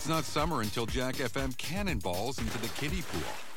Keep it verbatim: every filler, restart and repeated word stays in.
It's not summer until Jack F M cannonballs into the kiddie pool.